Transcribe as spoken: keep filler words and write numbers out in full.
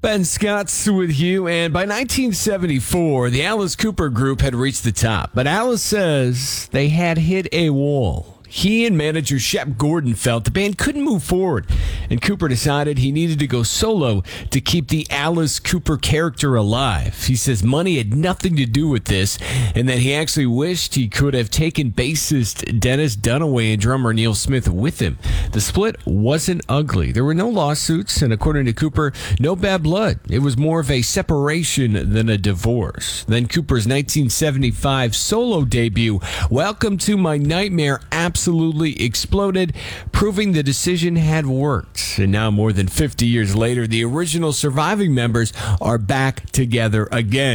Ben Scott's with you, and by nineteen seventy-four, the Alice Cooper group had reached the top. But Alice says they had hit a wall. He and manager Shep Gordon felt the band couldn't move forward, and Cooper decided he needed to go solo to keep the Alice Cooper character alive. He says money had nothing to do with this, and that he actually wished he could have taken bassist Dennis Dunaway and drummer Neil Smith with him. The split wasn't ugly. There were no lawsuits, and according to Cooper, no bad blood. It was more of a separation than a divorce. Then Cooper's nineteen seventy-five solo debut, Welcome to My Nightmare, absolutely exploded, proving the decision had worked. And now, more than fifty years later, the original surviving members are back together again.